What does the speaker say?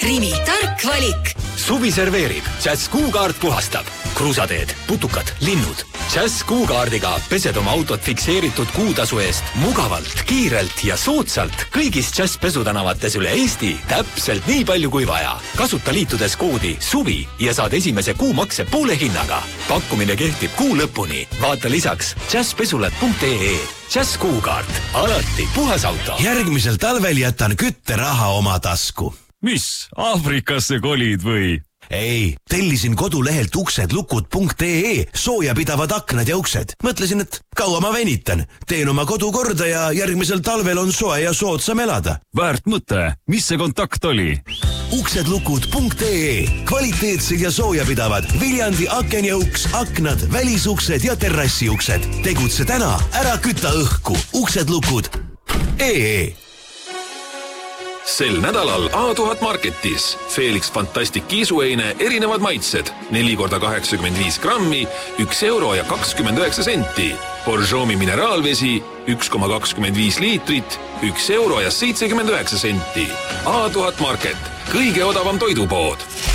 Rimi, tark valik. Suvi serveerib, Jazz Kuukaart puhastab. Kruusateed, putukad, linnud. Jazz Kuukaardiga pesed oma autot fikseeritud kuutasu eest mugavalt, kiirelt ja soodsalt kõigis Jazz pesutänavates üle Eesti täpselt nii palju kui vaja. Kasuta liitudes koodi SUVI ja saad esimese kuumakse poole hinnaga. Pakkumine kehtib kuu lõpuni. Vaata lisaks jazzpesulat.ee. Jazz Kuukaart. Alati puhas auto. Järgmisel talvel jätan kütteraha oma tasku. Mis? Aafrikasse kolid või? Ei, tellisin kodulehelt uksedlukud.ee soojapidavad aknad ja uksed. Mõtlesin, et kaua ma venitan. Teen oma kodu korda ja järgmisel talvel on soe ja soodsam elada. Väärt mõte. Mis see kontakt oli? uksedlukud.ee. Kvaliteetsed ja soojapidavad Viljandi aken ja uks, aknad, välisuksed ja terrassiuksed. Tegutse täna, ära küta õhku. uksedlukud.ee. Sel nädalal A1000 Marketis Felix Fantastic kiisuheine erinevad maitsed 4x85 grammi, 1 euro ja 29 senti. Borjomi mineraalvesi 1,25 liitrit, 1 euro ja 79 senti. A1000 Market, kõige odavam toidupood.